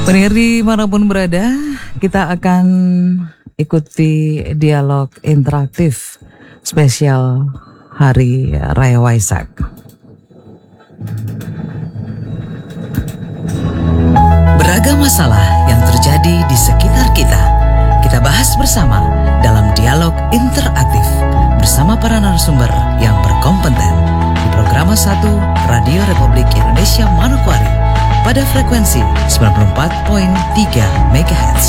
Pendengar dimanapun berada, kita akan ikuti dialog interaktif spesial Hari Raya Waisak. Beragam masalah yang terjadi di sekitar kita bahas bersama dalam dialog interaktif bersama para narasumber yang berkompeten di Programa 1 Radio Republik Indonesia Manokwari pada frekuensi 94.3 MHz.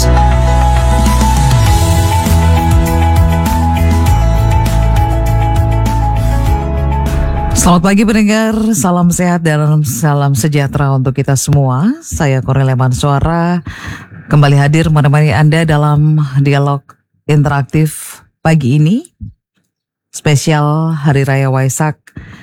Selamat pagi pendengar, salam sehat dan salam sejahtera untuk kita semua. Saya Korel Mansuara kembali hadir menemani Anda dalam dialog interaktif pagi ini, spesial Hari Raya Waisak.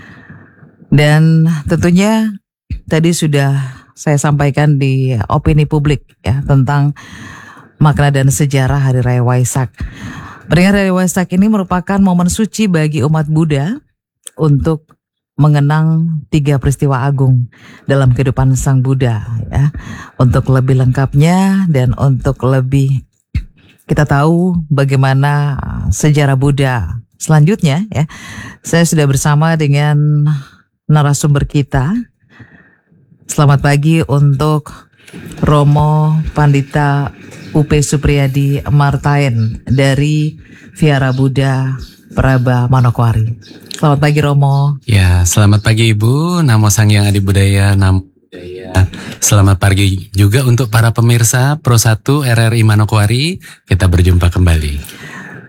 Dan tentunya tadi sudah saya sampaikan di opini publik ya tentang makna dan sejarah Hari Raya Waisak. Pendengar, Hari Waisak ini merupakan momen suci bagi umat Buddha untuk mengenang 3 peristiwa agung dalam kehidupan Sang Buddha ya. Untuk lebih lengkapnya dan untuk lebih kita tahu bagaimana sejarah Buddha selanjutnya ya, saya sudah bersama dengan narasumber kita. Selamat pagi untuk Romo Pandita UP Supriyadi Martain dari Vihara Buddha Praba Manokwari. Selamat pagi Romo. Ya, selamat pagi Ibu. Namo Sangyang Adi Budaya, Namo Budaya. Selamat pagi juga untuk para pemirsa Pro 1 RRI Manokwari. Kita berjumpa kembali.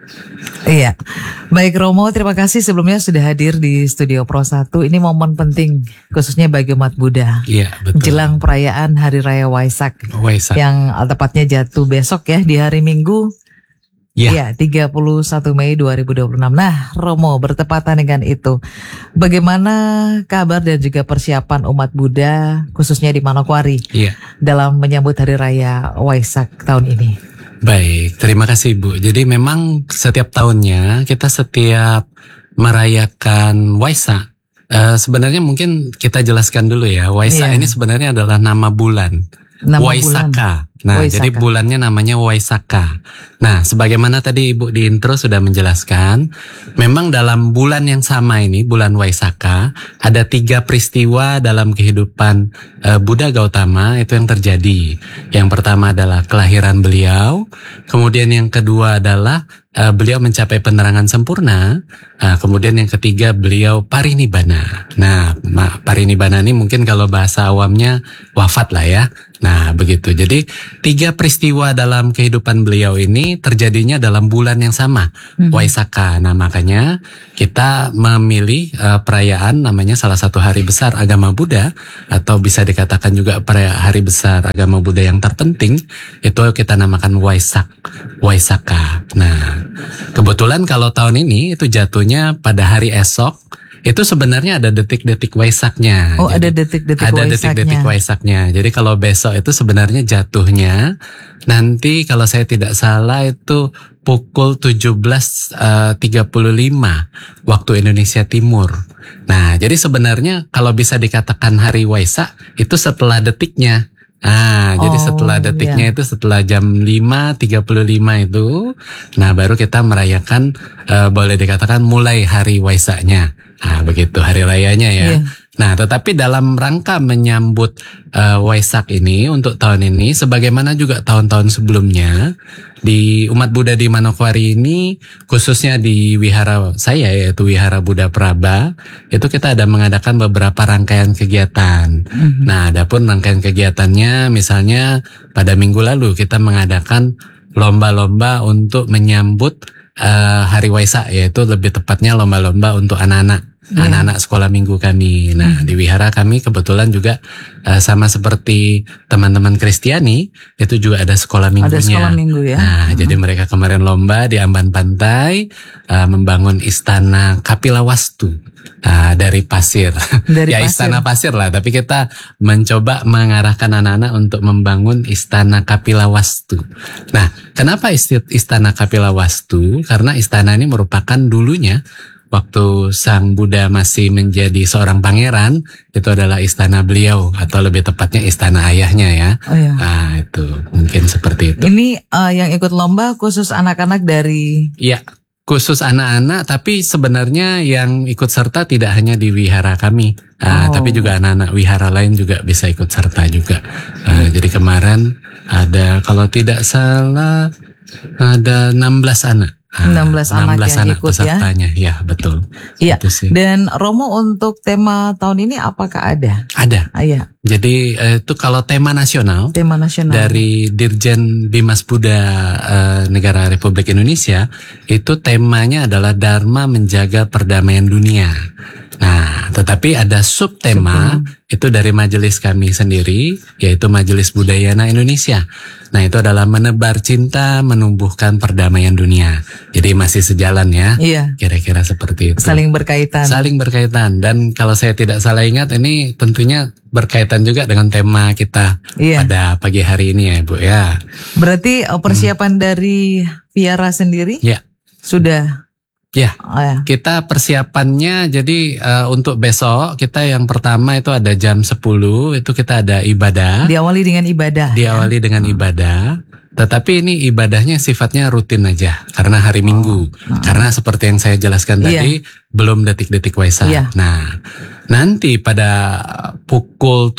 Iya, baik Romo, terima kasih sebelumnya sudah hadir di studio Pro 1. Ini momen penting khususnya bagi umat Buddha. Iya, betul. Jelang perayaan Hari Raya Waisak. Yang tepatnya jatuh besok ya, di hari Minggu. Ya, 31 Mei 2026. Nah, Romo, bertepatan dengan itu, bagaimana kabar dan juga persiapan umat Buddha khususnya di Manokwari dalam menyambut Hari Raya Waisak tahun ini? Baik, terima kasih Ibu. Jadi memang setiap tahunnya kita setiap merayakan Waisak, sebenarnya mungkin kita jelaskan dulu ya. Waisak ini sebenarnya adalah nama bulan. Waisaka. Nah, Waisaka. Jadi bulannya namanya Waisaka. Nah, sebagaimana tadi Ibu di intro sudah menjelaskan, memang dalam bulan yang sama ini, bulan Waisaka, ada 3 peristiwa dalam kehidupan Buddha Gautama itu yang terjadi. Yang pertama adalah kelahiran beliau, kemudian yang kedua adalah beliau mencapai penerangan sempurna, kemudian yang ketiga beliau parinibbana. Nah, parinibbana ini mungkin kalau bahasa awamnya wafat lah ya. Nah, begitu. Jadi 3 peristiwa dalam kehidupan beliau ini terjadinya dalam bulan yang sama, Waisaka. Nah, makanya kita memilih perayaan namanya salah satu hari besar agama Buddha, atau bisa dikatakan juga hari besar agama Buddha yang terpenting, itu kita namakan Waisaka. Nah, kebetulan kalau tahun ini itu jatuhnya pada hari esok. Itu sebenarnya ada detik-detik Waisaknya. Oh, jadi, ada detik-detik Waisaknya. Jadi kalau besok itu sebenarnya jatuhnya nanti kalau saya tidak salah itu pukul 17.35 waktu Indonesia Timur. Nah, jadi sebenarnya kalau bisa dikatakan hari Waisak itu setelah detiknya. Jadi setelah detiknya itu setelah jam 5.35 itu, nah baru kita merayakan, boleh dikatakan mulai hari Waisaknya. Nah, begitu hari rayanya ya. Nah, tetapi dalam rangka menyambut Waisak ini untuk tahun ini, sebagaimana juga tahun-tahun sebelumnya, di umat Buddha di Manokwari ini, khususnya di wihara saya yaitu Wihara Buddha Praba, itu kita ada mengadakan beberapa rangkaian kegiatan. Nah, adapun rangkaian kegiatannya, misalnya pada minggu lalu kita mengadakan lomba-lomba untuk menyambut hari Waisak, yaitu lebih tepatnya lomba-lomba untuk anak-anak. Anak-anak sekolah minggu kami. Nah, di wihara kami kebetulan juga sama seperti teman-teman Kristiani, itu juga ada sekolah minggunya. Ada sekolah minggu ya. Nah, jadi mereka kemarin lomba di Amban Pantai membangun istana Kapilawastu dari pasir. Istana pasir lah, tapi kita mencoba mengarahkan anak-anak untuk membangun istana Kapilawastu. Nah, kenapa istana Kapilawastu? Karena istana ini merupakan dulunya waktu Sang Buddha masih menjadi seorang pangeran, itu adalah istana beliau, atau lebih tepatnya istana ayahnya ya. Oh, iya. Nah, itu. seperti itu. Ini yang ikut lomba khusus anak-anak dari... Iya, khusus anak-anak, tapi sebenarnya yang ikut serta tidak hanya di wihara kami, tapi juga anak-anak wihara lain juga bisa ikut serta juga. Jadi kemarin ada, kalau tidak salah, ada 16 anak. 16 anak yang ikut pesertanya, ya betul. Iya. Itu Dan Romo, untuk tema tahun ini apakah ada? Ada. Iya. Jadi itu kalau tema nasional dari Dirjen Bimas Buddha Negara Republik Indonesia, itu temanya adalah Dharma Menjaga Perdamaian Dunia. Nah, tetapi ada subtema itu dari majelis kami sendiri, yaitu Majelis Budayana Indonesia. Nah, itu adalah menebar cinta, menumbuhkan perdamaian dunia. Jadi masih sejalan ya. Iya. Kira-kira seperti itu. Saling berkaitan. Saling berkaitan. Dan kalau saya tidak salah ingat, ini tentunya berkaitan juga dengan tema kita pada pagi hari ini ya, Bu ya. Berarti persiapan dari Viara sendiri sudah. Ya, kita persiapannya jadi untuk besok kita yang pertama itu ada jam 10 itu kita ada ibadah. Diawali dengan ibadah. Diawali dengan ibadah. Tetapi ini ibadahnya sifatnya rutin aja karena hari Minggu. Karena seperti yang saya jelaskan tadi belum detik-detik Waisak. Nah, nanti pada pukul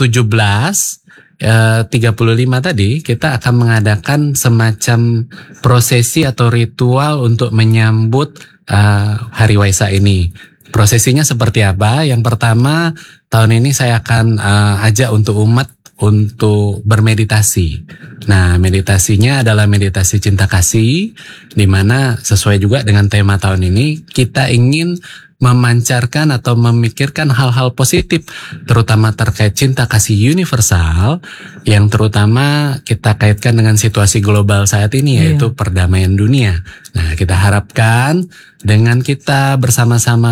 17:35 tadi kita akan mengadakan semacam prosesi atau ritual untuk menyambut hari Waisak ini. Prosesinya seperti apa? Yang pertama, tahun ini saya akan ajak untuk umat untuk bermeditasi. Nah, meditasinya adalah meditasi cinta kasih, di mana sesuai juga dengan tema tahun ini, kita ingin memancarkan atau memikirkan hal-hal positif, terutama terkait cinta kasih universal, yang terutama kita kaitkan dengan situasi global saat ini, yaitu perdamaian dunia. Nah, kita harapkan dengan kita bersama-sama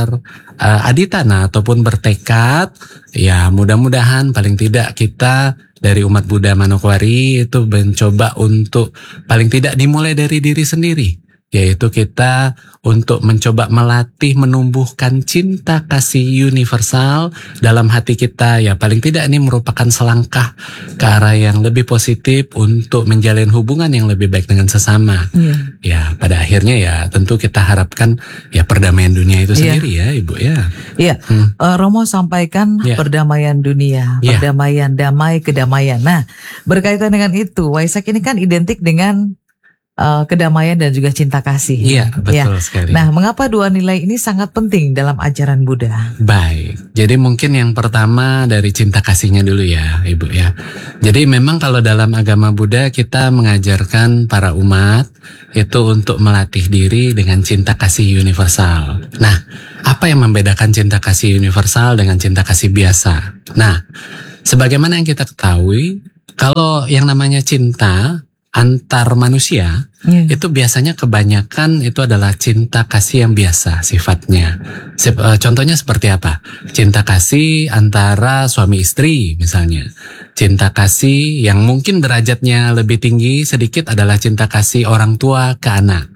beraditana ataupun bertekad, ya mudah-mudahan paling tidak kita dari umat Buddha Manokwari itu mencoba untuk paling tidak dimulai dari diri sendiri, yaitu kita untuk mencoba melatih menumbuhkan cinta kasih universal dalam hati kita. Ya paling tidak ini merupakan selangkah ke arah yang lebih positif untuk menjalin hubungan yang lebih baik dengan sesama. Ya pada akhirnya ya tentu kita harapkan ya perdamaian dunia itu sendiri ya Ibu ya. Iya, Romo sampaikan perdamaian dunia, perdamaian, damai, kedamaian. Nah, berkaitan dengan itu, Waisak ini kan identik dengan kedamaian dan juga cinta kasih. Iya, betul sekali. Nah, mengapa dua nilai ini sangat penting dalam ajaran Buddha? Baik, jadi mungkin yang pertama dari cinta kasihnya dulu ya, Ibu ya. Jadi memang kalau dalam agama Buddha kita mengajarkan para umat itu untuk melatih diri dengan cinta kasih universal. Nah, apa yang membedakan cinta kasih universal dengan cinta kasih biasa? Nah, sebagaimana yang kita ketahui, kalau yang namanya cinta antar manusia itu biasanya kebanyakan itu adalah cinta kasih yang biasa sifatnya. Contohnya seperti apa? Cinta kasih antara suami istri misalnya. Cinta kasih yang mungkin derajatnya lebih tinggi sedikit adalah cinta kasih orang tua ke anak.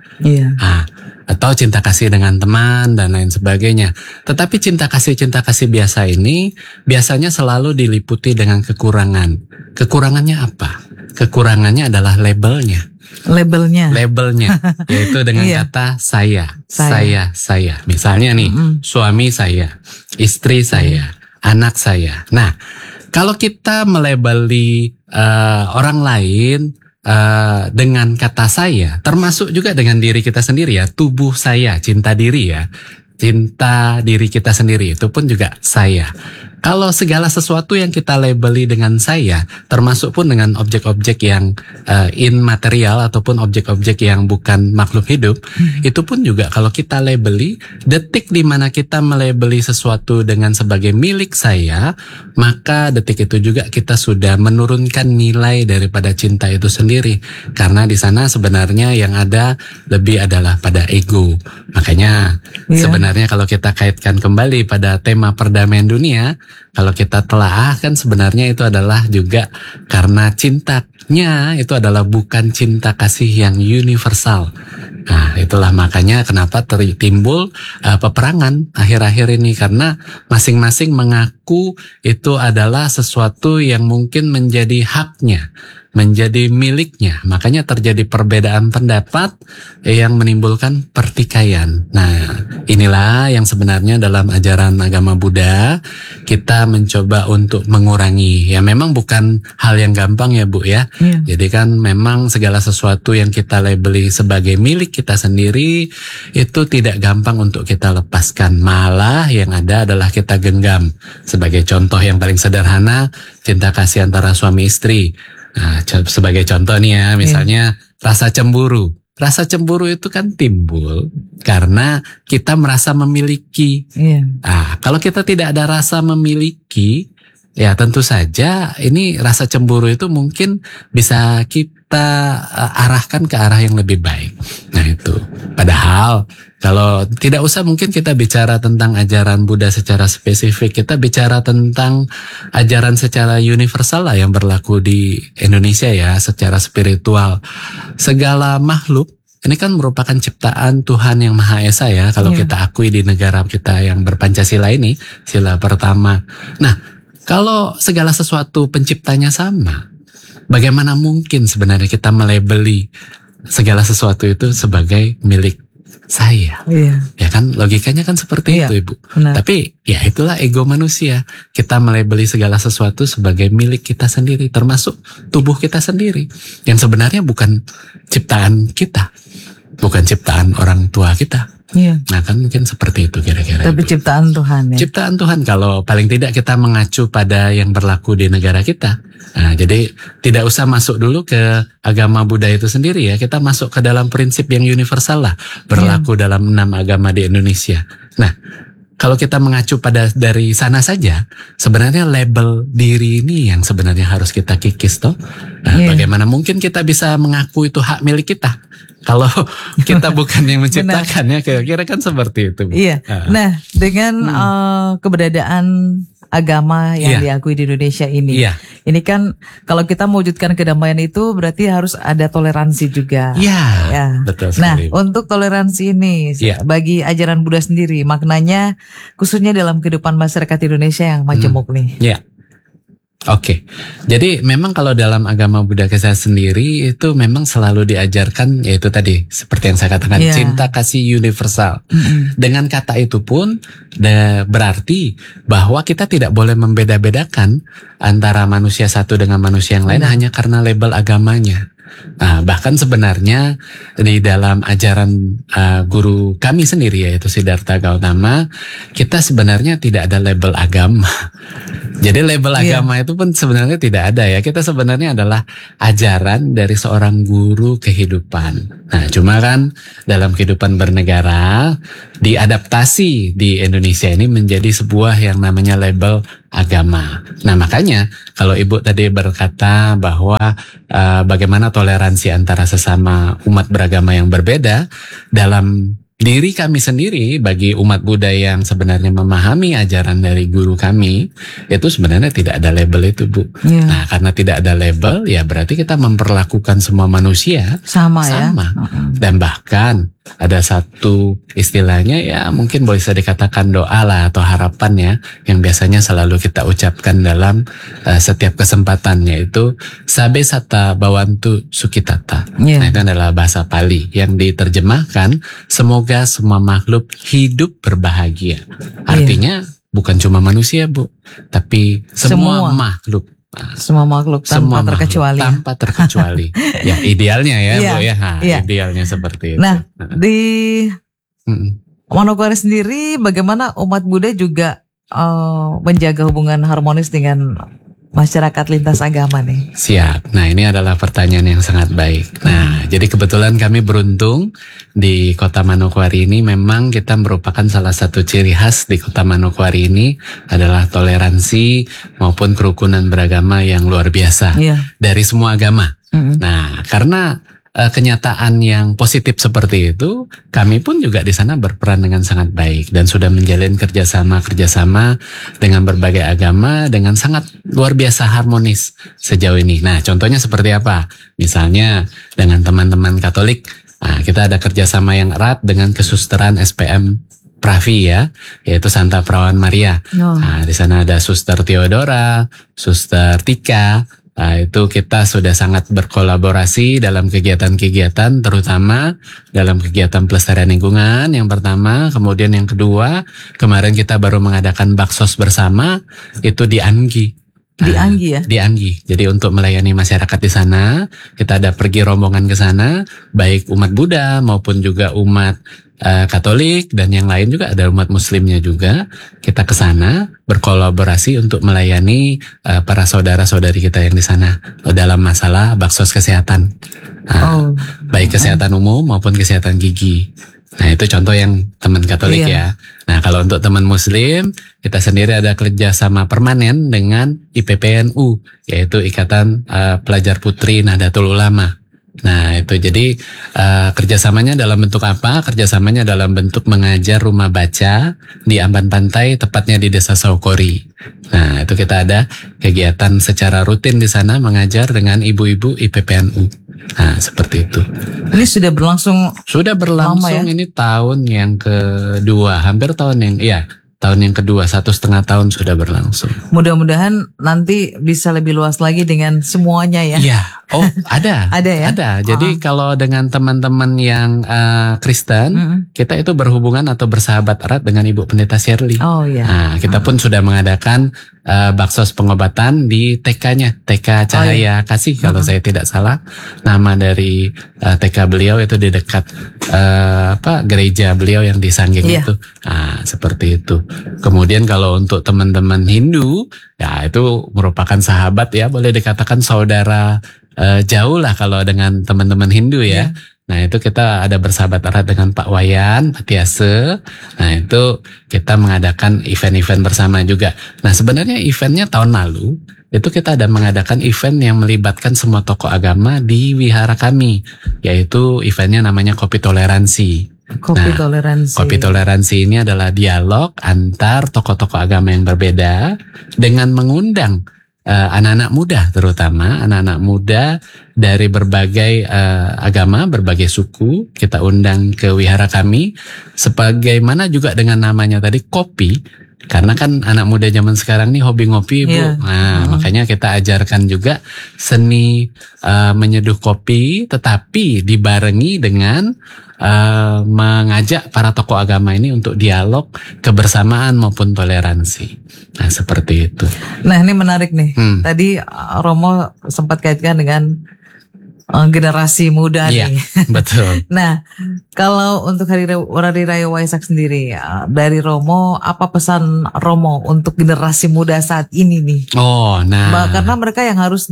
Atau cinta kasih dengan teman dan lain sebagainya. Tetapi cinta kasih biasa ini biasanya selalu diliputi dengan kekurangan. Kekurangannya apa? Kekurangannya adalah labelnya, yaitu dengan kata saya. Misalnya nih, suami saya, istri saya, anak saya. Nah, kalau kita melabeli orang lain dengan kata saya, termasuk juga dengan diri kita sendiri ya, tubuh saya, cinta diri ya. Cinta diri kita sendiri itu pun juga saya. Kalau segala sesuatu yang kita labeli dengan saya, termasuk pun dengan objek-objek yang immaterial ataupun objek-objek yang bukan makhluk hidup, itu pun juga kalau kita labeli, detik di mana kita melabeli sesuatu dengan sebagai milik saya, maka detik itu juga kita sudah menurunkan nilai daripada cinta itu sendiri. Karena di sana sebenarnya yang ada lebih adalah pada ego. Makanya sebenarnya kalau kita kaitkan kembali pada tema perdamaian dunia, kalau kita telaah kan sebenarnya itu adalah juga karena cintanya itu adalah bukan cinta kasih yang universal. Nah, itulah makanya kenapa timbul peperangan akhir-akhir ini, karena masing-masing mengaku itu adalah sesuatu yang mungkin menjadi haknya, menjadi miliknya. Makanya terjadi perbedaan pendapat yang menimbulkan pertikaian. Nah, inilah yang sebenarnya dalam ajaran agama Buddha kita mencoba untuk mengurangi. Ya memang bukan hal yang gampang ya Bu ya. Jadi kan memang segala sesuatu yang kita labeli sebagai milik kita sendiri itu tidak gampang untuk kita lepaskan. Malah yang ada adalah kita genggam. Sebagai contoh yang paling sederhana, cinta kasih antara suami istri. Nah, sebagai contoh nih ya, misalnya rasa cemburu. Rasa cemburu itu kan timbul karena kita merasa memiliki. Nah, kalau kita tidak ada rasa memiliki, ya tentu saja ini rasa cemburu itu mungkin bisa kita arahkan ke arah yang lebih baik. Nah itu. Padahal kalau tidak usah mungkin kita bicara tentang ajaran Buddha secara spesifik, kita bicara tentang ajaran secara universal lah yang berlaku di Indonesia ya, secara spiritual. Segala makhluk ini kan merupakan ciptaan Tuhan yang Maha Esa ya, kalau kita akui di negara kita yang berpancasila ini, sila pertama. Nah, kalau segala sesuatu penciptanya sama, bagaimana mungkin sebenarnya kita melabeli segala sesuatu itu sebagai milik saya? Ya kan logikanya kan seperti itu Ibu. Benar. Tapi ya itulah ego manusia. Kita melabeli segala sesuatu sebagai milik kita sendiri, termasuk tubuh kita sendiri. Yang sebenarnya bukan ciptaan kita, bukan ciptaan orang tua kita. Nah kan mungkin seperti itu kira-kira. Tapi Ibu. ciptaan Tuhan ya. Ciptaan Tuhan, kalau paling tidak kita mengacu pada yang berlaku di negara kita. Nah, jadi tidak usah masuk dulu ke agama Buddha itu sendiri ya. Kita masuk ke dalam prinsip yang universal lah, berlaku dalam 6 agama di Indonesia. Nah, kalau kita mengacu pada dari sana saja, sebenarnya label diri ini yang sebenarnya harus kita kikis toh. Nah, bagaimana mungkin kita bisa mengaku itu hak milik kita kalau kita bukan yang menciptakannya? Kira-kira kan seperti itu. Nah, dengan keberadaan agama yang diakui di Indonesia ini, ini kan kalau kita mewujudkan kedamaian itu berarti harus ada toleransi juga. Betul Nah, sekali. untuk toleransi ini bagi ajaran Buddha sendiri, maknanya khususnya dalam kehidupan masyarakat Indonesia yang majemuk nih. Oke, jadi memang kalau dalam agama Buddha kita sendiri itu memang selalu diajarkan, yaitu tadi seperti yang saya katakan, cinta kasih universal. Dengan kata itu pun berarti bahwa kita tidak boleh membeda-bedakan antara manusia satu dengan manusia yang lain hanya karena label agamanya. Nah, bahkan sebenarnya di dalam ajaran guru kami sendiri yaitu Siddhartha Gautama, kita sebenarnya tidak ada label agama. Jadi label agama itu pun sebenarnya tidak ada ya. Kita sebenarnya adalah ajaran dari seorang guru kehidupan. Nah, cuma kan dalam kehidupan bernegara diadaptasi di Indonesia ini menjadi sebuah yang namanya label agama. Nah, makanya kalau Ibu tadi berkata bahwa bagaimana toleransi antara sesama umat beragama yang berbeda, dalam diri kami sendiri bagi umat Buddha yang sebenarnya memahami ajaran dari guru kami, itu sebenarnya tidak ada label itu Bu. Nah, karena tidak ada label ya berarti kita memperlakukan semua manusia sama. Dan bahkan ada satu istilahnya ya mungkin bisa dikatakan doa lah atau harapan ya, yang biasanya selalu kita ucapkan dalam setiap kesempatan, yaitu Sabe Sata Bawantu Sukitata. Nah, itu adalah bahasa Pali yang diterjemahkan semoga semua makhluk hidup berbahagia. Artinya bukan cuma manusia Bu, tapi semua makhluk. Semua makhluk tanpa terkecuali. Tanpa terkecuali. Ya idealnya ya Bu ya. Nah, idealnya seperti itu. Nah, di Manokwari sendiri bagaimana umat Buddha juga menjaga hubungan harmonis dengan masyarakat lintas agama nih? Siap. Nah, ini adalah pertanyaan yang sangat baik. Nah, jadi kebetulan kami beruntung di Kota Manokwari ini, memang kita merupakan salah satu ciri khas di Kota Manokwari ini adalah toleransi maupun kerukunan beragama yang luar biasa dari semua agama. Nah, karena kenyataan yang positif seperti itu, kami pun juga di sana berperan dengan sangat baik dan sudah menjalin kerjasama dengan berbagai agama dengan sangat luar biasa harmonis sejauh ini. Nah, contohnya seperti apa? Misalnya dengan teman-teman Katolik, Nah, kita ada kerjasama yang erat dengan kesusteran SPM Pravi ya, yaitu Santa Perawan Maria. Nah, di sana ada Suster Theodora, Suster Tika. Nah, itu kita sudah sangat berkolaborasi dalam kegiatan-kegiatan, terutama dalam kegiatan pelestarian lingkungan yang pertama. Kemudian yang kedua, kemarin kita baru mengadakan baksos bersama, itu di Anggi. Di Anggi ya? Di Anggi. Jadi untuk melayani masyarakat di sana, kita ada pergi rombongan ke sana, baik umat Buddha maupun juga umat Katolik dan yang lain juga, ada umat Muslimnya juga. Kita ke sana berkolaborasi untuk melayani para saudara-saudari kita yang di sana dalam masalah baksos kesehatan, baik kesehatan umum maupun kesehatan gigi. Nah, itu contoh yang teman Katolik ya. Nah, kalau untuk teman Muslim, kita sendiri ada kerjasama permanen dengan IPPNU, yaitu Ikatan Pelajar Putri Nahdlatul Ulama. Nah, itu jadi kerjasamanya dalam bentuk apa? Kerjasamanya dalam bentuk mengajar rumah baca di Amban Pantai, tepatnya di Desa Saukori. Nah, itu kita ada kegiatan secara rutin di sana mengajar dengan ibu-ibu IPPNU. Nah, seperti itu. Ini sudah berlangsung lama ya? Ini tahun yang kedua, hampir tahun yang kedua, 1,5 tahun sudah berlangsung. Mudah-mudahan nanti bisa lebih luas lagi dengan semuanya ya. Iya. Oh, ada. Ada ya? Ada. Jadi kalau dengan teman-teman yang Kristen, kita itu berhubungan atau bersahabat erat dengan Ibu Pendeta Shirley. Oh iya. Nah, kita pun sudah mengadakan baksos pengobatan di TK-nya, TK Cahaya Kasih kalau saya tidak salah. Nama dari TK beliau itu di dekat gereja beliau yang di Sanggeng itu. Nah, seperti itu. Kemudian kalau untuk teman-teman Hindu, ya itu merupakan sahabat ya, boleh dikatakan saudara jauh lah kalau dengan teman-teman Hindu ya. Nah, itu kita ada bersahabat erat dengan Pak Wayan, Pak Tiase. Nah, itu kita mengadakan event-event bersama juga. Nah, sebenarnya eventnya tahun lalu itu kita ada mengadakan event yang melibatkan semua tokoh agama di wihara kami, yaitu eventnya namanya Kopi Toleransi. Kopi Toleransi ini adalah dialog antar tokoh-tokoh agama yang berbeda dengan mengundang anak-anak muda, terutama anak-anak muda dari berbagai agama, berbagai suku. Kita undang ke wihara kami, sebagaimana juga dengan namanya tadi kopi, karena kan anak muda zaman sekarang nih hobi ngopi, Bu. Nah, makanya kita ajarkan juga seni menyeduh kopi, tetapi dibarengi dengan mengajak para tokoh agama ini untuk dialog, kebersamaan maupun toleransi. Nah, seperti itu. Nah, ini menarik nih. Tadi Romo sempat kaitkan dengan generasi muda nih. Betul. Nah, kalau untuk Hari Raya Waisak sendiri, dari Romo, apa pesan Romo untuk generasi muda saat ini nih? Oh, nah. Karena mereka yang harus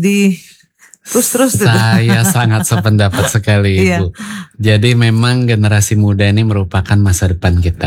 terus. Saya sangat sependapat sekali, Ibu. Jadi memang generasi muda ini merupakan masa depan kita.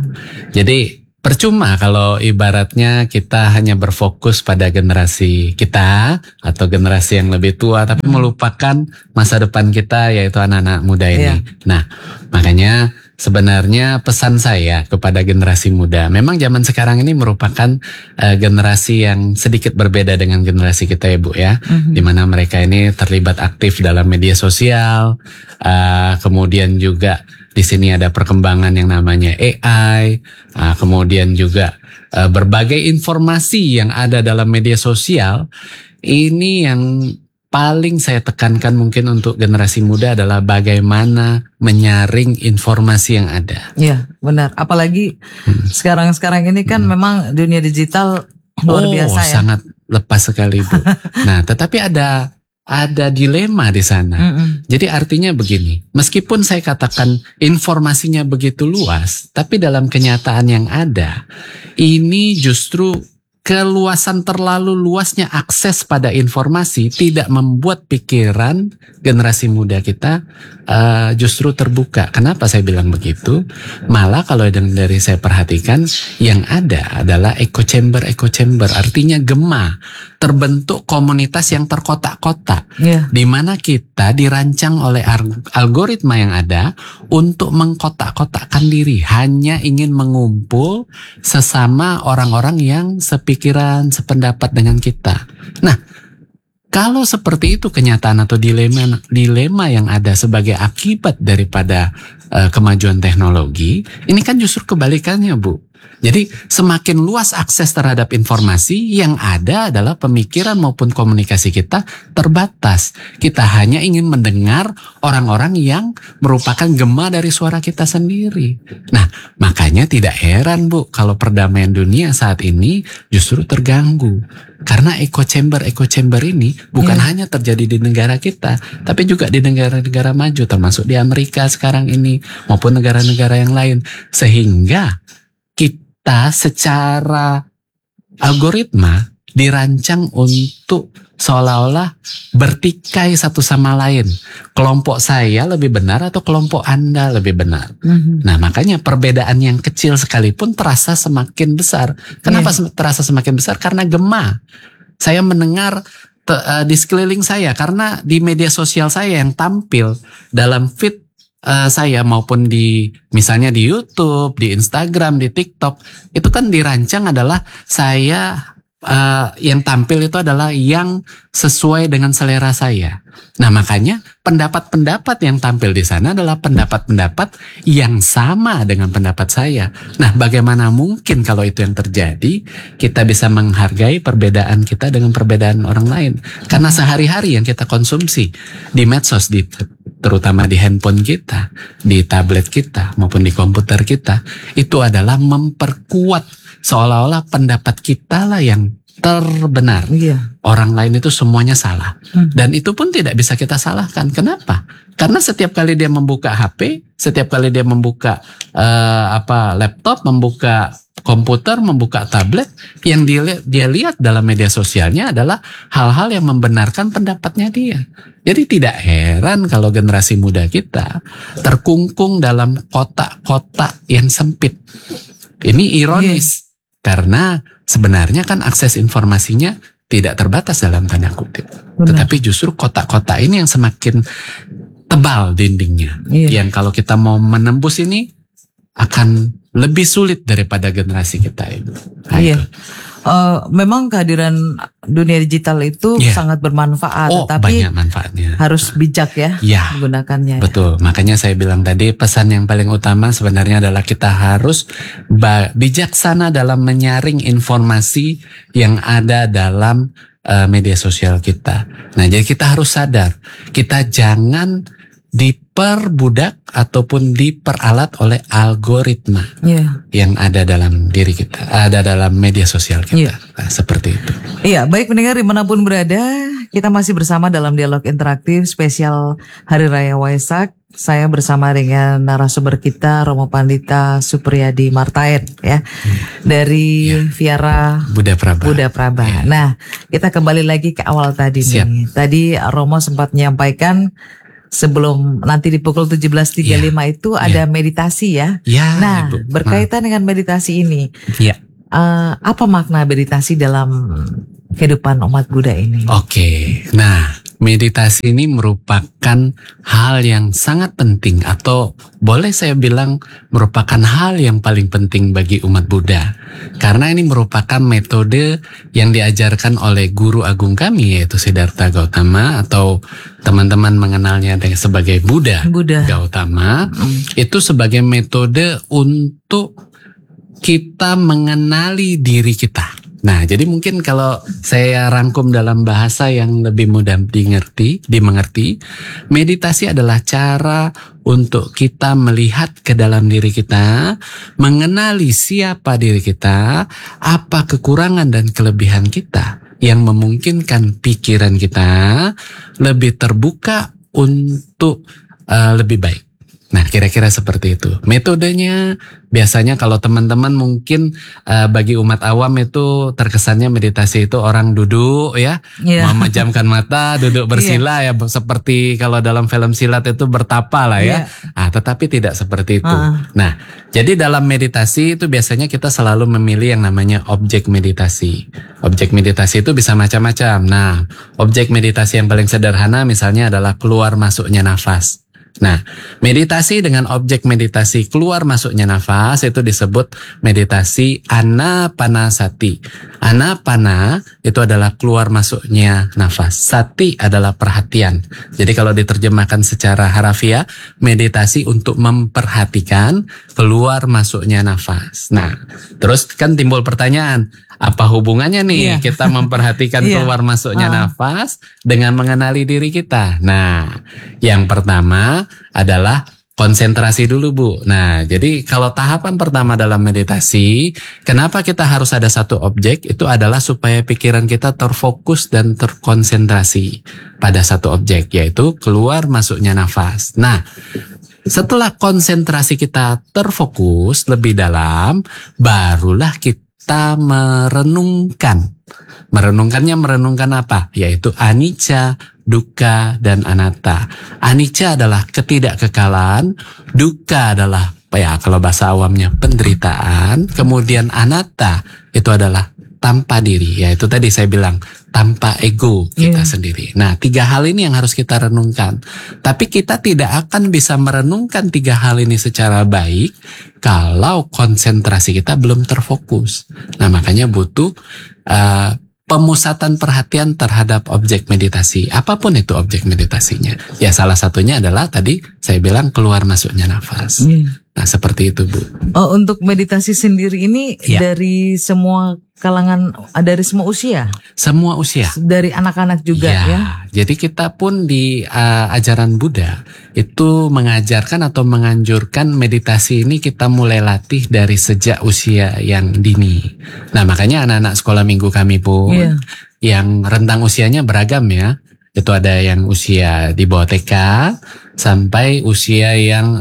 Jadi percuma kalau ibaratnya kita hanya berfokus pada generasi kita atau generasi yang lebih tua, tapi melupakan masa depan kita, yaitu anak-anak muda ini. Nah, makanya sebenarnya pesan saya kepada generasi muda, memang zaman sekarang ini merupakan generasi yang sedikit berbeda dengan generasi kita ya, Bu ya, di mana mereka ini terlibat aktif dalam media sosial, kemudian juga di sini ada perkembangan yang namanya AI, kemudian juga berbagai informasi yang ada dalam media sosial. Ini yang paling saya tekankan mungkin untuk generasi muda adalah bagaimana menyaring informasi yang ada. Iya, benar. Apalagi sekarang ini kan memang dunia digital luar biasa ya. Sangat lepas sekali, Bu. Nah, tetapi ada dilema di sana. Jadi artinya begini, meskipun saya katakan informasinya begitu luas, tapi dalam kenyataan yang ada, ini justru keluasan terlalu luasnya akses pada informasi tidak membuat pikiran generasi muda kita justru terbuka. Kenapa saya bilang begitu? Malah kalau dari saya perhatikan, yang ada adalah echo chamber, artinya gema. Terbentuk komunitas yang terkotak-kotak, di mana kita dirancang oleh algoritma yang ada untuk mengkotak-kotakkan diri, hanya ingin mengumpul sesama orang-orang yang sepikiran, sependapat dengan kita. Nah, Kalau seperti itu kenyataan atau dilema yang ada sebagai akibat daripada kemajuan teknologi, ini kan justru kebalikannya, Bu. Jadi semakin luas akses terhadap informasi, yang ada adalah pemikiran maupun komunikasi kita terbatas. Kita hanya ingin mendengar orang-orang yang merupakan gema dari suara kita sendiri. Nah, makanya tidak heran, Bu, kalau perdamaian dunia saat ini justru terganggu. Karena echo chamber ini bukan hanya terjadi di negara kita, tapi juga di negara-negara maju, termasuk di Amerika sekarang ini, maupun negara-negara yang lain. Sehingga kita secara algoritma dirancang untuk seolah-olah bertikai satu sama lain. Kelompok saya lebih benar atau kelompok Anda lebih benar. Nah, makanya perbedaan yang kecil sekalipun terasa semakin besar. Kenapa terasa semakin besar? Karena gema. Saya mendengar di sekeliling saya, karena di media sosial saya yang tampil dalam feed saya maupun di misalnya di YouTube, di Instagram, di TikTok, itu kan dirancang adalah saya yang tampil itu adalah yang sesuai dengan selera saya. Nah, makanya pendapat-pendapat yang tampil di sana adalah pendapat-pendapat yang sama dengan pendapat saya. Nah, bagaimana mungkin kalau itu yang terjadi, kita bisa menghargai perbedaan kita dengan perbedaan orang lain? Karena sehari-hari yang kita konsumsi di medsos, terutama di handphone kita, di tablet kita, maupun di komputer kita, itu adalah memperkuat seolah-olah pendapat kita lah yang terbenar. Orang lain itu semuanya salah. Dan itu pun tidak bisa kita salahkan. Kenapa? Karena setiap kali dia membuka HP, setiap kali dia membuka laptop, membuka komputer, membuka tablet, yang dia lihat dalam media sosialnya adalah hal-hal yang membenarkan pendapatnya dia. Jadi tidak heran kalau generasi muda kita terkungkung dalam kotak-kotak yang sempit. Ini ironis. Karena sebenarnya kan akses informasinya tidak terbatas dalam tanda kutip. Tetapi justru kotak-kotak ini yang semakin tebal dindingnya. Yang kalau kita mau menembus ini akan lebih sulit daripada generasi kita itu. Memang kehadiran dunia digital itu sangat bermanfaat, tapi banyak manfaatnya. Harus bijak ya menggunakannya. Betul, makanya saya bilang tadi pesan yang paling utama sebenarnya adalah kita harus bijaksana dalam menyaring informasi yang ada dalam media sosial kita. Nah, jadi kita harus sadar, kita jangan diperbudak ataupun diperalat oleh algoritma yang ada dalam diri kita, ada dalam media sosial kita. Nah, seperti itu. Baik pendengar dimanapun berada, kita masih bersama dalam dialog interaktif spesial Hari Raya Waisak. Saya bersama dengan narasumber kita Romo Pandita Supriyadi Martain dari Viara Buddha Praba. Nah, kita kembali lagi ke awal tadi nih. Tadi Romo sempat menyampaikan sebelum nanti di pukul 17.35 itu ada meditasi ya. Nah, Ibu, berkaitan dengan meditasi ini, apa makna meditasi dalam kehidupan umat Buddha ini? Nah, meditasi ini merupakan hal yang sangat penting, atau boleh saya bilang merupakan hal yang paling penting bagi umat Buddha. Karena ini merupakan metode yang diajarkan oleh guru agung kami, yaitu Siddhartha Gautama, atau teman-teman mengenalnya sebagai Buddha. Gautama. Itu sebagai metode untuk kita mengenali diri kita. Nah, jadi mungkin kalau saya rangkum dalam bahasa yang lebih mudah dimengerti, meditasi adalah cara untuk kita melihat ke dalam diri kita, mengenali siapa diri kita, apa kekurangan dan kelebihan kita, yang memungkinkan pikiran kita lebih terbuka untuk lebih baik. Nah, kira-kira seperti itu. Metodenya biasanya kalau teman-teman mungkin bagi umat awam itu terkesannya meditasi itu orang duduk memejamkan mata, duduk bersila seperti kalau dalam film silat itu bertapa lah tetapi tidak seperti itu. Nah, jadi dalam meditasi itu biasanya kita selalu memilih yang namanya objek meditasi. Objek meditasi itu bisa macam-macam. Nah, objek meditasi yang paling sederhana misalnya adalah keluar masuknya nafas. Nah, meditasi dengan objek meditasi keluar masuknya nafas itu disebut meditasi anapanasati. Anapana itu adalah keluar masuknya nafas. Sati adalah perhatian. Jadi kalau diterjemahkan secara harafiah, meditasi untuk memperhatikan keluar masuknya nafas. Nah, terus kan timbul pertanyaan, apa hubungannya nih kita memperhatikan keluar masuknya nafas dengan mengenali diri kita? Nah, yang pertama adalah konsentrasi dulu, Bu. Nah, jadi kalau tahapan pertama dalam meditasi, kenapa kita harus ada satu objek? Itu adalah supaya pikiran kita terfokus dan terkonsentrasi pada satu objek, yaitu keluar masuknya nafas. Nah, setelah konsentrasi kita terfokus lebih dalam, barulah kita merenungkan. Merenungkan apa? Yaitu anicca, dukkha, dan anatta. Anicca adalah ketidakkekalan, dukkha adalah kalau bahasa awamnya penderitaan, kemudian anatta itu adalah tanpa diri, yaitu tadi saya bilang tanpa ego kita sendiri. Nah, 3 hal ini yang harus kita renungkan. Tapi kita tidak akan bisa merenungkan 3 hal ini secara baik kalau konsentrasi kita belum terfokus. Nah, makanya butuh pemusatan perhatian terhadap objek meditasi. Apapun itu objek meditasinya. Ya, salah satunya adalah tadi saya bilang keluar masuknya nafas. Nah, seperti itu, Bu. Oh, untuk meditasi sendiri ini dari semua kalangan, dari semua usia? Semua usia. Dari anak-anak juga ya? Jadi kita pun di ajaran Buddha itu mengajarkan atau menganjurkan meditasi ini kita mulai latih dari sejak usia yang dini. Nah, makanya anak-anak sekolah minggu kami pun yang rentang usianya beragam ya. Itu ada yang usia di bawah TK sampai usia yang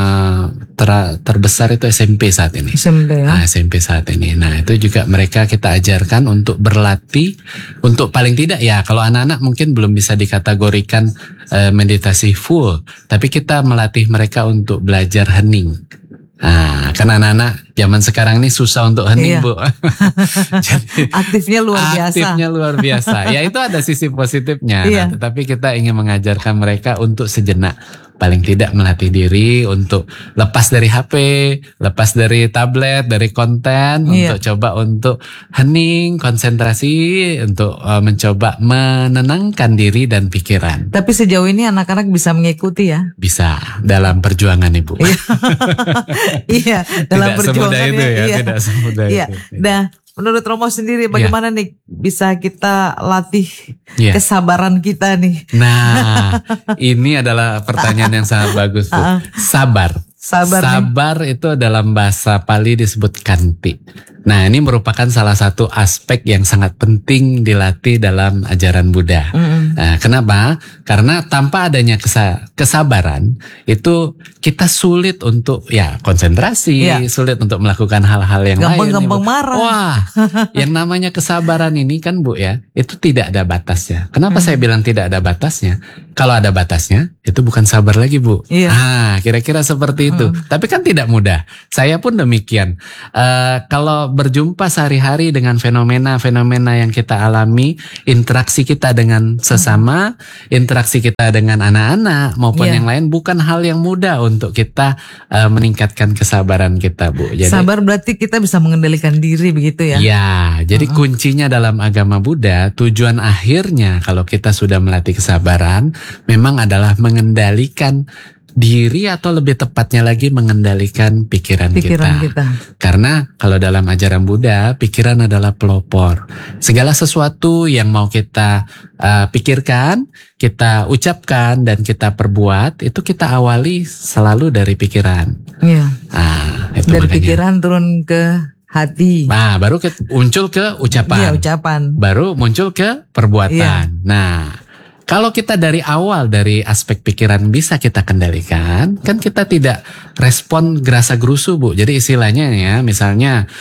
terbesar itu SMP saat ini. SMP ya? Nah, SMP saat ini. Nah, itu juga mereka kita ajarkan untuk berlatih. Untuk paling tidak ya, kalau anak-anak mungkin belum bisa dikategorikan meditasi full. Tapi kita melatih mereka untuk belajar hening. Nah, kan anak-anak zaman sekarang ini susah untuk hening, Bu. Jadi, aktifnya luar biasa. Aktifnya luar biasa. Ya, itu ada sisi positifnya. Nah, tetapi kita ingin mengajarkan mereka untuk sejenak paling tidak melatih diri untuk lepas dari HP, lepas dari tablet, dari konten, untuk coba untuk hening, konsentrasi, untuk mencoba menenangkan diri dan pikiran. Tapi sejauh ini anak-anak bisa mengikuti ya? Bisa, dalam perjuangan, Ibu. Iya, dalam perjuangan itu ya, tidak semudah itu. Nah, menurut Romo sendiri bagaimana nih bisa kita latih kesabaran kita nih? Nah, ini adalah pertanyaan yang sangat bagus, Bu. Sabar itu dalam bahasa Pali disebut kanti. Nah, ini merupakan salah satu aspek yang sangat penting dilatih dalam ajaran Buddha. Nah, kenapa? Karena tanpa adanya kesabaran itu kita sulit untuk konsentrasi, sulit untuk melakukan hal-hal yang lain. Gampang marah. Wah, yang namanya kesabaran ini kan, Bu ya, itu tidak ada batasnya. Kenapa saya bilang tidak ada batasnya? Kalau ada batasnya, itu bukan sabar lagi, Bu. Kira-kira seperti itu. Tapi kan tidak mudah. Saya pun demikian. Kalau berjumpa sehari-hari dengan fenomena-fenomena yang kita alami, interaksi kita dengan sesama, interaksi kita dengan anak-anak maupun yang lain, bukan hal yang mudah untuk kita meningkatkan kesabaran kita, Bu. Jadi, sabar berarti kita bisa mengendalikan diri begitu ya? Ya, jadi kuncinya dalam agama Buddha, tujuan akhirnya kalau kita sudah melatih kesabaran, memang adalah mengendalikan diri atau lebih tepatnya lagi mengendalikan pikiran kita. Karena kalau dalam ajaran Buddha, pikiran adalah pelopor. Segala sesuatu yang mau kita pikirkan, kita ucapkan dan kita perbuat, itu kita awali selalu dari pikiran. Nah, itu dari makanya. Pikiran turun ke hati. Nah, baru muncul ke ucapan. Ucapan. Baru muncul ke perbuatan. Nah, kalau kita dari awal dari aspek pikiran bisa kita kendalikan, kan kita tidak respon gerasa gerusu, Bu. Jadi istilahnya ya, misalnya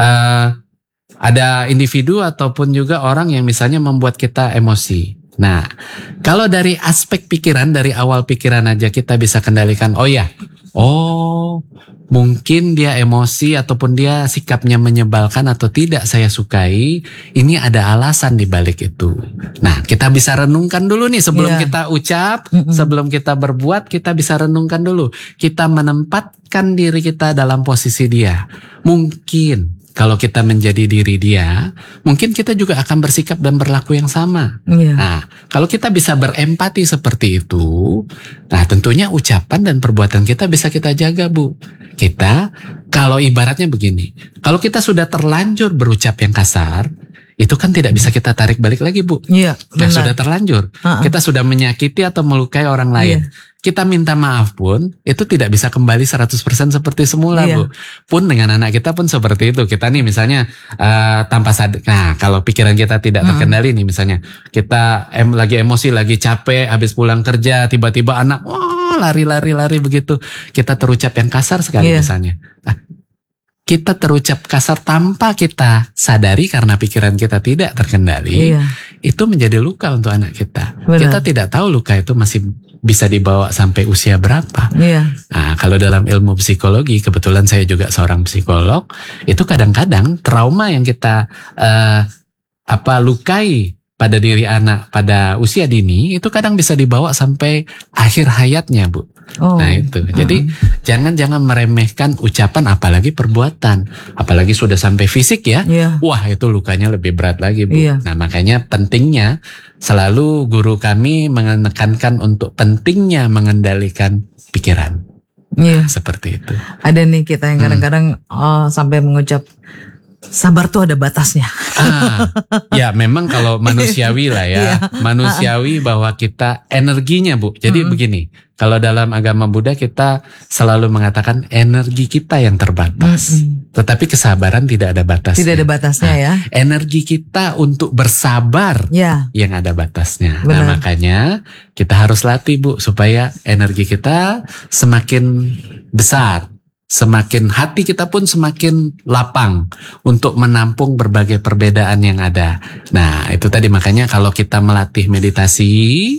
ada individu ataupun juga orang yang misalnya membuat kita emosi. Nah, kalau dari aspek pikiran, dari awal pikiran aja kita bisa kendalikan, Oh, mungkin dia emosi ataupun dia sikapnya menyebalkan atau tidak saya sukai. Ini ada alasan di balik itu. Nah, kita bisa renungkan dulu nih sebelum kita ucap, sebelum kita berbuat, kita bisa renungkan dulu. Kita menempatkan diri kita dalam posisi dia. Mungkin kalau kita menjadi diri dia, mungkin kita juga akan bersikap dan berlaku yang sama. Nah, kalau kita bisa berempati seperti itu, nah tentunya ucapan dan perbuatan kita bisa kita jaga, Bu. Kita, kalau ibaratnya begini, kalau kita sudah terlanjur berucap yang kasar, itu kan tidak bisa kita tarik balik lagi, Bu. Iya, nah, sudah terlanjur. Kita sudah menyakiti atau melukai orang lain. Kita minta maaf pun, itu tidak bisa kembali 100% seperti semula, Bu. Pun dengan anak kita pun seperti itu. Kita nih misalnya tanpa sadar. Nah, kalau pikiran kita tidak terkendali nih misalnya. Kita lagi emosi, lagi capek, habis pulang kerja, tiba-tiba anak lari begitu. Kita terucap yang kasar sekali misalnya. Nah, kita terucap kasar tanpa kita sadari karena pikiran kita tidak terkendali. Itu menjadi luka untuk anak kita. Kita tidak tahu luka itu masih bisa dibawa sampai usia berapa. Nah, kalau dalam ilmu psikologi, kebetulan saya juga seorang psikolog, itu kadang-kadang trauma yang kita lukai pada diri anak pada usia dini itu kadang bisa dibawa sampai akhir hayatnya, Bu. Nah itu, jadi jangan meremehkan ucapan apalagi perbuatan, apalagi sudah sampai fisik ya. Wah itu lukanya lebih berat lagi, Bu. Nah makanya pentingnya selalu guru kami menekankan untuk pentingnya mengendalikan pikiran. Seperti itu. Ada nih kita yang kadang-kadang sampai mengucap sabar tuh ada batasnya. Ya memang kalau manusiawi lah ya. Manusiawi bahwa kita energinya, Bu. Jadi begini, kalau dalam agama Buddha kita selalu mengatakan energi kita yang terbatas. Tetapi kesabaran tidak ada batasnya. Tidak ada batasnya ya. Energi kita untuk bersabar yang ada batasnya. Benar. Nah makanya kita harus latih, Bu, supaya energi kita semakin besar. Semakin hati kita pun semakin lapang untuk menampung berbagai perbedaan yang ada. Nah itu tadi makanya kalau kita melatih meditasi.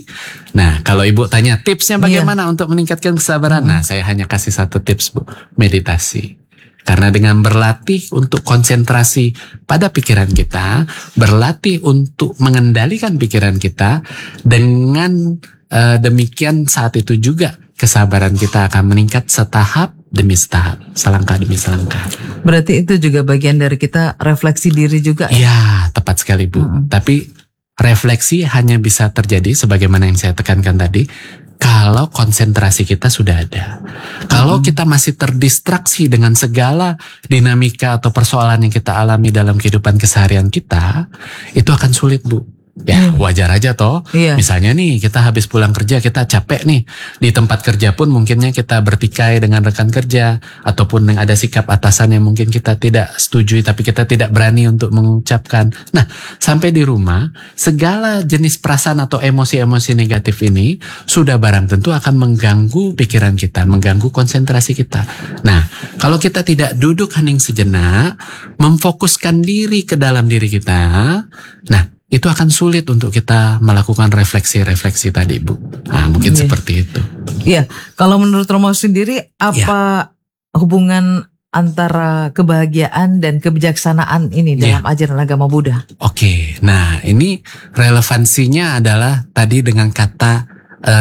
Nah kalau Ibu tanya tipsnya bagaimana untuk meningkatkan kesabaran. Nah saya hanya kasih satu tips, Bu, meditasi. Karena dengan berlatih untuk konsentrasi pada pikiran kita, berlatih untuk mengendalikan pikiran kita, dengan demikian saat itu juga kesabaran kita akan meningkat setahap demi setahap, selangkah demi selangkah. Berarti itu juga bagian dari kita refleksi diri juga ya? Ya, tepat sekali, Bu. Tapi refleksi hanya bisa terjadi sebagaimana yang saya tekankan tadi, kalau konsentrasi kita sudah ada. Kalau kita masih terdistraksi dengan segala dinamika atau persoalan yang kita alami dalam kehidupan keseharian kita, itu akan sulit, Bu. Ya wajar aja toh. Misalnya nih kita habis pulang kerja, kita capek nih. Di tempat kerja pun mungkinnya kita bertikai dengan rekan kerja, ataupun yang ada sikap atasan yang mungkin kita tidak setujui tapi kita tidak berani untuk mengucapkan. Nah sampai di rumah, segala jenis perasaan atau emosi-emosi negatif ini sudah barang tentu akan mengganggu pikiran kita, mengganggu konsentrasi kita. Nah kalau kita tidak duduk hening sejenak, memfokuskan diri ke dalam diri kita, nah itu akan sulit untuk kita melakukan refleksi-refleksi tadi, Bu. Nah, mungkin seperti itu. Iya, kalau menurut Romo sendiri, apa hubungan antara kebahagiaan dan kebijaksanaan ini dalam ajaran agama Buddha? Oke, nah ini relevansinya adalah tadi dengan kata